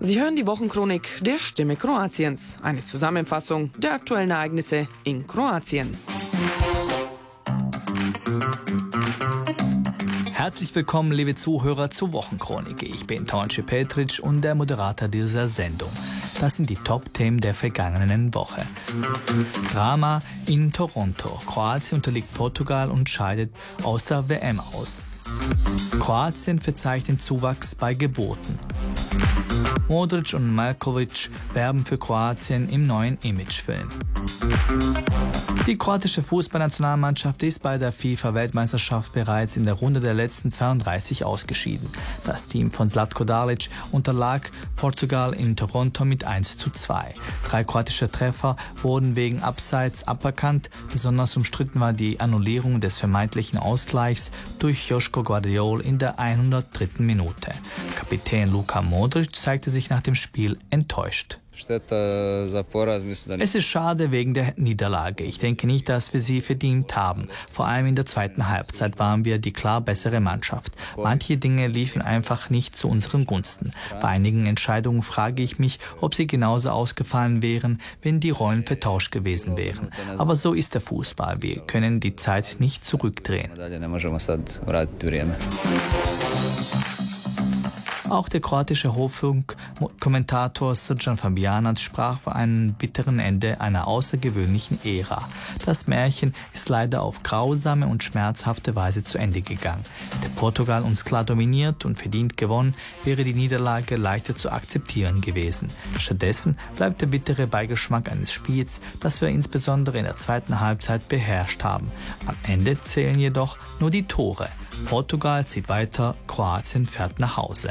Sie hören die Wochenchronik der Stimme Kroatiens. Eine Zusammenfassung der aktuellen Ereignisse in Kroatien. Herzlich willkommen, liebe Zuhörer, zur Wochenchronik. Ich bin Tonči Petric und der Moderator dieser Sendung. Das sind die Top-Themen der vergangenen Woche. Drama in Toronto. Kroatien unterliegt Portugal und scheidet aus der WM aus. Kroatien verzeichnet Zuwachs bei Geburten. Modric und Malkovic werben für Kroatien im neuen Imagefilm. Die kroatische Fußballnationalmannschaft ist bei der FIFA-Weltmeisterschaft bereits in der Runde der letzten 32 ausgeschieden. Das Team von Zlatko Dalic unterlag Portugal in Toronto mit 1:2. 3 kroatische Treffer wurden wegen Abseits aberkannt. Besonders umstritten war die Annullierung des vermeintlichen Ausgleichs durch Joško Gvardiol in der 103. Minute. Kapitän Luka Modric zeigte sich nach dem Spiel enttäuscht. Es ist schade wegen der Niederlage. Ich denke nicht, dass wir sie verdient haben. Vor allem in der zweiten Halbzeit waren wir die klar bessere Mannschaft. Manche Dinge liefen einfach nicht zu unseren Gunsten. Bei einigen Entscheidungen frage ich mich, ob sie genauso ausgefallen wären, wenn die Rollen vertauscht gewesen wären. Aber so ist der Fußball. Wir können die Zeit nicht zurückdrehen. Auch der kroatische Hoffunkkommentator Srđan Fabijanac sprach von einem bitteren Ende einer außergewöhnlichen Ära. Das Märchen ist leider auf grausame und schmerzhafte Weise zu Ende gegangen. Hätte Portugal uns klar dominiert und verdient gewonnen, wäre die Niederlage leichter zu akzeptieren gewesen. Stattdessen bleibt der bittere Beigeschmack eines Spiels, das wir insbesondere in der zweiten Halbzeit beherrscht haben. Am Ende zählen jedoch nur die Tore. Portugal zieht weiter, Kroatien fährt nach Hause.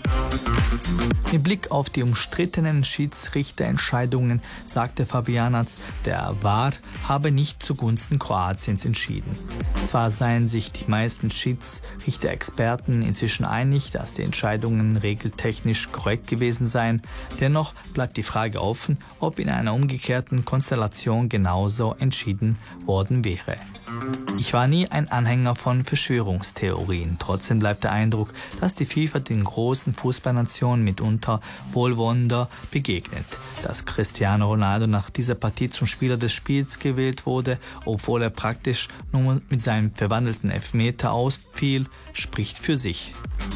Mit Blick auf die umstrittenen Schiedsrichterentscheidungen sagte Fabijanac, der VAR habe nicht zugunsten Kroatiens entschieden. Zwar seien sich die meisten Schiedsrichter-Experten inzwischen einig, dass die Entscheidungen regeltechnisch korrekt gewesen seien, dennoch bleibt die Frage offen, ob in einer umgekehrten Konstellation genauso entschieden worden wäre. Ich war nie ein Anhänger von Verschwörungstheorien. Trotzdem bleibt der Eindruck, dass die FIFA den großen Fußballnationen mitunter wohlwollender begegnet. Dass Cristiano Ronaldo nach dieser Partie zum Spieler des Spiels gewählt wurde, obwohl er praktisch nur mit seinem verwandelten Elfmeter ausfiel, spricht für sich.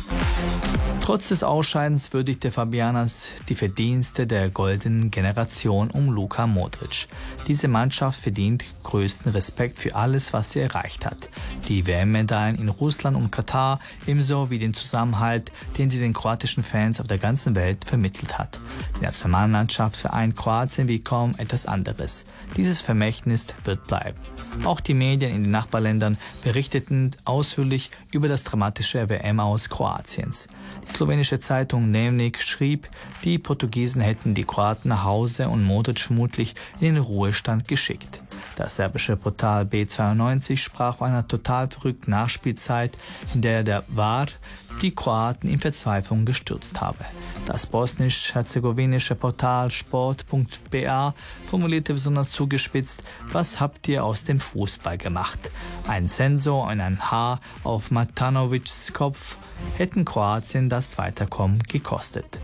Trotz des Ausscheidens würdigte Fabijanac die Verdienste der goldenen Generation um Luka Modric. Diese Mannschaft verdient größten Respekt für alles, was sie erreicht hat. Die WM-Medaillen in Russland und Katar, ebenso wie den Zusammenhalt, den sie den kroatischen Fans auf der ganzen Welt vermittelt hat. Die Nationalmannschaft vereint Kroatien wie kaum etwas anderes. Dieses Vermächtnis wird bleiben. Auch die Medien in den Nachbarländern berichteten ausführlich über das dramatische WM-Aus Kroatiens. Die slowenische Zeitung Dnevnik schrieb, die Portugiesen hätten die Kroaten nach Hause und Modric vermutlich in den Ruhestand geschickt. Das serbische Portal B92 sprach von einer total verrückten Nachspielzeit, in der der VAR die Kroaten in Verzweiflung gestürzt habe. Das bosnisch-herzegowinische Portal Sport.ba formulierte besonders zugespitzt: Was habt ihr aus dem Fußball gemacht? Ein Sensor und ein Haar auf Matanovics Kopf hätten Kroatien das Weiterkommen gekostet.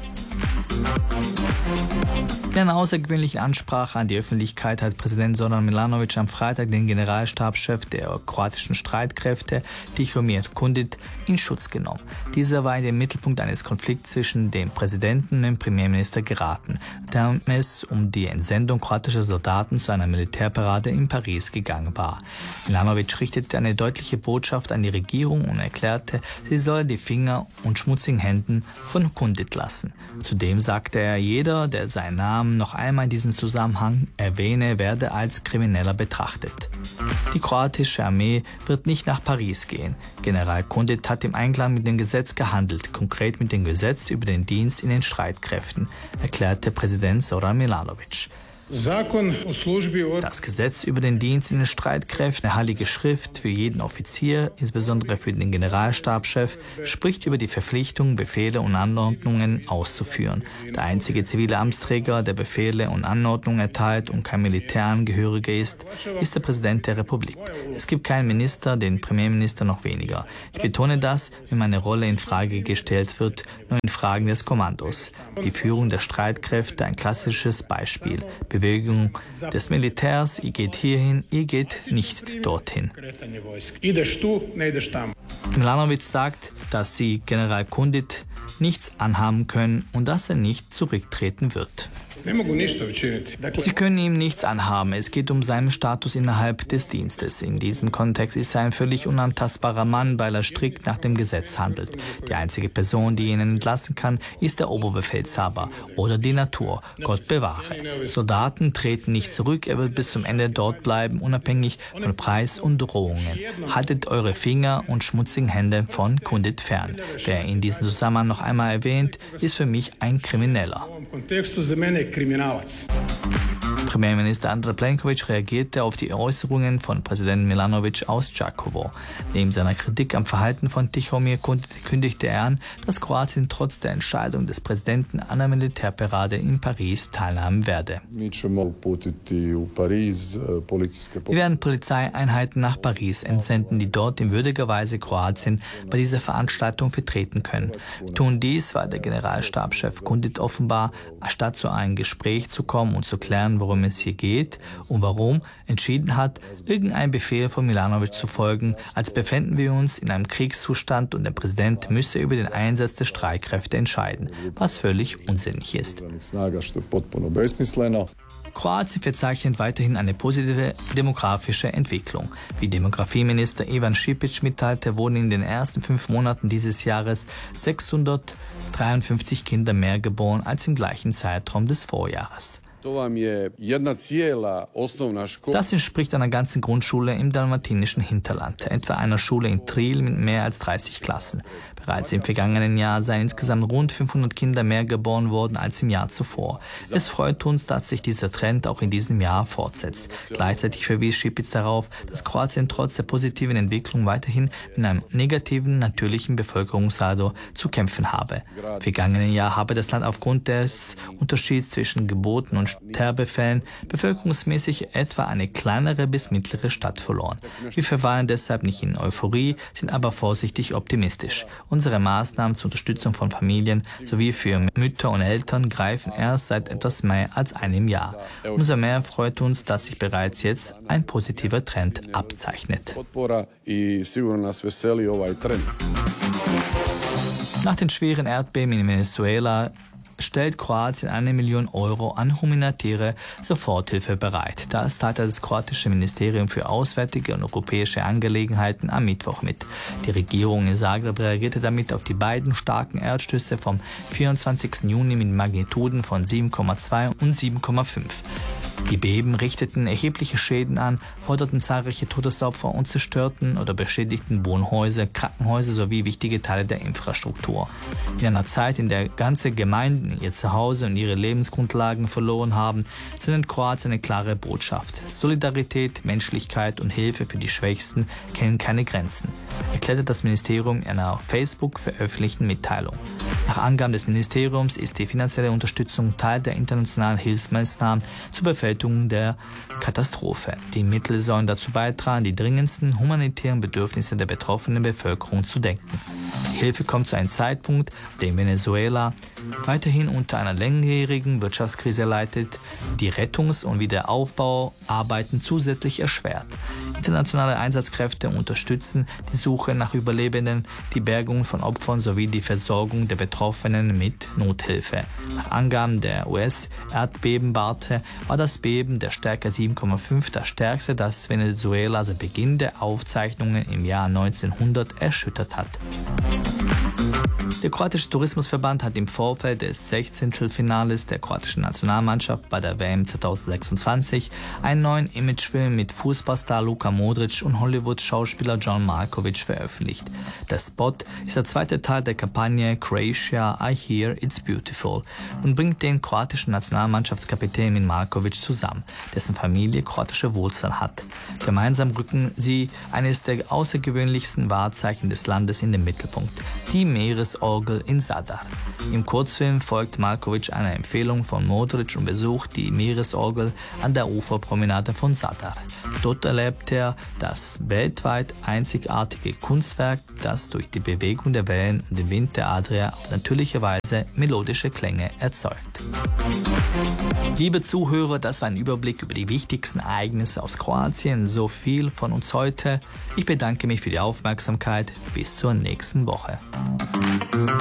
In einer außergewöhnlichen Ansprache an die Öffentlichkeit hat Präsident Zoran Milanović am Freitag den Generalstabschef der kroatischen Streitkräfte, Tihomir Kundit, in Schutz genommen. Dieser war in den Mittelpunkt eines Konflikts zwischen dem Präsidenten und dem Premierminister geraten, da es um die Entsendung kroatischer Soldaten zu einer Militärparade in Paris gegangen war. Milanović richtete eine deutliche Botschaft an die Regierung und erklärte, sie solle die Finger und schmutzigen Händen von Kundit lassen. Zudem sagte er, jeder, der seinen Namen noch einmal in diesem Zusammenhang erwähne, werde als Krimineller betrachtet. Die kroatische Armee wird nicht nach Paris gehen. General Kundit hat im Einklang mit dem Gesetz gehandelt, konkret mit dem Gesetz über den Dienst in den Streitkräften, erklärte Präsident Zoran Milanović. Das Gesetz über den Dienst in den Streitkräften, eine heilige Schrift für jeden Offizier, insbesondere für den Generalstabschef, spricht über die Verpflichtung, Befehle und Anordnungen auszuführen. Der einzige zivile Amtsträger, der Befehle und Anordnungen erteilt und kein Militärangehöriger ist der Präsident der Republik. Es gibt keinen Minister, den Premierminister noch weniger. Ich betone das, wenn meine Rolle in Frage gestellt wird, nur in Fragen des Kommandos. Die Führung der Streitkräfte, ein klassisches Beispiel. Bewegung des Militärs, ihr geht hierhin, ihr geht nicht dorthin. Milanović sagt, dass sie General Kundit nichts anhaben können und dass er nicht zurücktreten wird. Sie können ihm nichts anhaben. Es geht um seinen Status innerhalb des Dienstes. In diesem Kontext ist er ein völlig unantastbarer Mann, weil er strikt nach dem Gesetz handelt. Die einzige Person, die ihn entlassen kann, ist der Oberbefehlshaber oder die Natur. Gott bewahre. Soldaten treten nicht zurück. Er wird bis zum Ende dort bleiben, unabhängig von Preis und Drohungen. Haltet eure Finger und schmutzigen Hände von Kundit fern. Wer in diesem Zusammenhang noch einmal erwähnt, ist für mich ein Krimineller. Premierminister Andrej Plenković reagierte auf die Äußerungen von Präsident Milanović aus Đakovo. Neben seiner Kritik am Verhalten von Tihomir kündigte er an, dass Kroatien trotz der Entscheidung des Präsidenten an der Militärparade in Paris teilnehmen werde. Wir werden Polizeieinheiten nach Paris entsenden, die dort in würdiger Weise Kroatien bei dieser Veranstaltung vertreten können. Wir tun dies, weil der Generalstabschef Kundit offenbar, statt zu einem Gespräch zu kommen und zu klären, worum es hier geht und warum, entschieden hat, irgendeinem Befehl von Milanović zu folgen, als befänden wir uns in einem Kriegszustand und der Präsident müsse über den Einsatz der Streitkräfte entscheiden, was völlig unsinnig ist. Kroatien verzeichnet weiterhin eine positive demografische Entwicklung. Wie Demografieminister Ivan Šipić mitteilte, wurden in den ersten 5 Monaten dieses Jahres 653 Kinder mehr geboren als im gleichen Zeitraum des Vorjahres. Das entspricht einer ganzen Grundschule im dalmatinischen Hinterland, etwa einer Schule in Triel mit mehr als 30 Klassen. Bereits im vergangenen Jahr seien insgesamt rund 500 Kinder mehr geboren worden als im Jahr zuvor. Es freut uns, dass sich dieser Trend auch in diesem Jahr fortsetzt. Gleichzeitig verwies Šipić darauf, dass Kroatien trotz der positiven Entwicklung weiterhin mit einem negativen natürlichen Bevölkerungssaldo zu kämpfen habe. Im vergangenen Jahr habe das Land aufgrund des Unterschieds zwischen Geburten und Sterbefällen bevölkerungsmäßig etwa eine kleinere bis mittlere Stadt verloren. Wir verweilen deshalb nicht in Euphorie, sind aber vorsichtig optimistisch. Unsere Maßnahmen zur Unterstützung von Familien sowie für Mütter und Eltern greifen erst seit etwas mehr als einem Jahr. Umso mehr freut uns, dass sich bereits jetzt ein positiver Trend abzeichnet. Nach den schweren Erdbeben in Venezuela stellt Kroatien 1 Million Euro an humanitäre Soforthilfe bereit. Das teilte das kroatische Ministerium für Auswärtige und Europäische Angelegenheiten am Mittwoch mit. Die Regierung in Zagreb reagierte damit auf die beiden starken Erdstöße vom 24. Juni mit Magnituden von 7,2 und 7,5. Die Beben richteten erhebliche Schäden an, forderten zahlreiche Todesopfer und zerstörten oder beschädigten Wohnhäuser, Krankenhäuser sowie wichtige Teile der Infrastruktur. In einer Zeit, in der ganze Gemeinden ihr Zuhause und ihre Lebensgrundlagen verloren haben, sendet Kroatien eine klare Botschaft. Solidarität, Menschlichkeit und Hilfe für die Schwächsten kennen keine Grenzen, erklärte das Ministerium in einer auf Facebook veröffentlichten Mitteilung. Nach Angaben des Ministeriums ist die finanzielle Unterstützung Teil der internationalen Hilfsmaßnahmen zur Bewältigung der Katastrophe. Die Mittel sollen dazu beitragen, die dringendsten humanitären Bedürfnisse der betroffenen Bevölkerung zu decken. Die Hilfe kommt zu einem Zeitpunkt, den Venezuela weiterhin unter einer langjährigen Wirtschaftskrise leidet, die Rettungs- und Wiederaufbauarbeiten zusätzlich erschwert. Internationale Einsatzkräfte unterstützen die Suche nach Überlebenden, die Bergung von Opfern sowie die Versorgung der Betroffenen mit Nothilfe. Nach Angaben der US-Erdbebenwarte war das Beben der Stärke 7,5 das stärkste, das Venezuela seit Beginn der Aufzeichnungen im Jahr 1900 erschüttert hat. Der kroatische Tourismusverband hat im Vorfeld des 16. Finales der kroatischen Nationalmannschaft bei der WM 2026 einen neuen Imagefilm mit Fußballstar Luka Modric und Hollywood-Schauspieler John Malkovich veröffentlicht. Der Spot ist der zweite Teil der Kampagne Croatia, I Hear It's Beautiful und bringt den kroatischen Nationalmannschaftskapitän mit Malkovich zusammen, dessen Familie kroatische Wurzeln hat. Gemeinsam rücken sie eines der außergewöhnlichsten Wahrzeichen des Landes in den Mittelpunkt, die Meeresorgel in Zadar. Im Kurzfilm folgt Malkovich einer Empfehlung von Modric und besucht die Meeresorgel an der Uferpromenade von Zadar. Dort erlebt er das weltweit einzigartige Kunstwerk, das durch die Bewegung der Wellen und den Wind der Adria auf natürliche Weise melodische Klänge erzeugt. Liebe Zuhörer, das war ein Überblick über die wichtigsten Ereignisse aus Kroatien. So viel von uns heute. Ich bedanke mich für die Aufmerksamkeit. Bis zur nächsten Woche.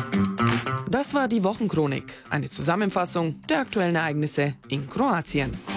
Das war die Wochenchronik, eine Zusammenfassung der aktuellen Ereignisse in Kroatien.